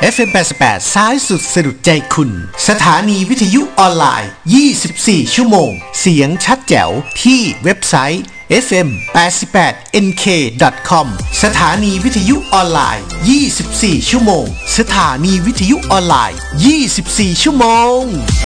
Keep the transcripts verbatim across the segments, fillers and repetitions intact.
เอฟ เอ็ม แปดสิบแปดซ้ายสุดสะดุดใจคุณสถานีวิทยุออนไลน์ยี่สิบสี่ชั่วโมงเสียงชัดแจ๋วที่เว็บไซต์ เอฟ เอ็ม แปดสิบแปด เอ็น เค ดอท คอม สถานีวิทยุออนไลน์ยี่สิบสี่ชั่วโมงสถานีวิทยุออนไลน์ยี่สิบสี่ชั่วโมง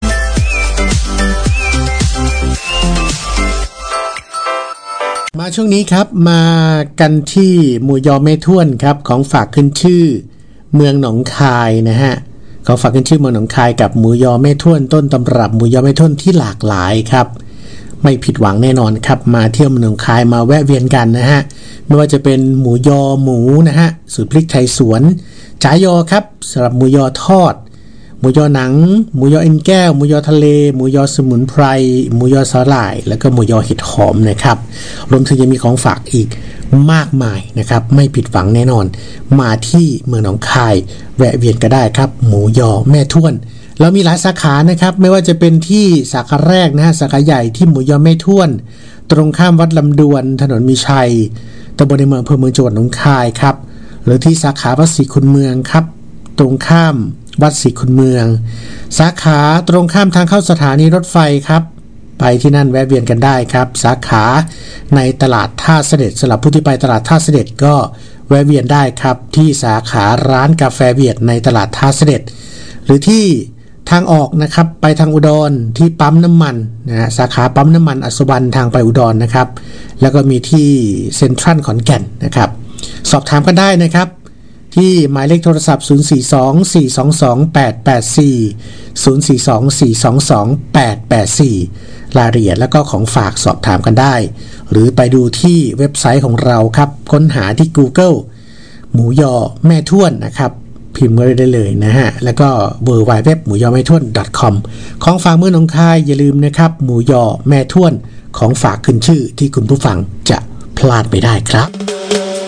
มาช่วงนี้ครับมากันที่หมู่ยอแม่ท้วนครับของฝากขึ้นชื่อเมืองหนองคายนะฮะของฝากขึ้นชื่อเมืองหนองคายกับหมูยอแม่ท้วนต้นตำรับหมูยอแม่ท้วนที่หลากหลายครับไม่ผิดหวังแน่นอนครับมาเที่ยวเมืองหนองคายมาแวะเวียนกันนะฮะไม่ว่าจะเป็นหมูยอหมูนะฮะสูตรพริกไทยสวนจ๋ายอครับสำหรับหมูยอทอดหมูยอหนังหมูยอเอ็นแก้วหมูยอทะเลหมูยอสมุนไพรหมูยอสาหร่ายแล้วก็หมูยอเห็ดหอมนะครับรวมถึงยังมีของฝากอีกมากมายนะครับไม่ผิดหวังแน่นอนมาที่เมืองหนองคายแวะเวียนก็ได้ครับหมูยอแม่ท้วนเรามีหลายสาขานะครับไม่ว่าจะเป็นที่สาขาแรกนะฮะสาขาใหญ่ที่หมูยอแม่ท้วนตรงข้ามวัดลำดวนถนนมีชัยตำบลในเมืองอำเภอเมืองจังหวัดหนองคายครับหรือที่สาขาวัดศรีคุณเมืองครับตรงข้ามวัดศรีคุณเมืองสาขาตรงข้ามทางเข้าสถานีรถไฟครับไปที่นั่นแวะเวียนกันได้ครับสาขาในตลาดท่าเสด็จสำหรับผู้ที่ไปตลาดท่าเสด็จก็แวะเวียนได้ครับที่สาขาร้านกาแฟเวียดในตลาดท่าเสด็จหรือที่ทางออกนะครับไปทางอุดรที่ปั๊มน้ำมันนะฮะสาขาปั๊มน้ำมันอัศวรรณทางไปอุดรนะครับแล้วก็มีที่เซ็นทรัลขอนแก่นนะครับสอบถามกันได้นะครับที่หมายเลขโทรศัพท์ศูนย์ สี่ สอง สี่ สอง สอง แปด แปด สี่ ศูนย์ สี่ สอง สี่ สอง สอง แปด แปด สี่รายละเอียดแล้วก็ของฝากสอบถามกันได้หรือไปดูที่เว็บไซต์ของเราครับค้นหาที่ Google หมูยอแม่ท้วนนะครับพิมพ์ได้เลยนะฮะแล้วก็ ดับเบิลยู ดับเบิลยู ดับเบิลยู ดอท หมูยอแม่ท้วน ดอท คอม ของฝากเมืองหนองคายอย่าลืมนะครับหมูยอแม่ท้วนของฝากขึ้นชื่อที่คุณผู้ฟังจะพลาดไม่ได้ครับ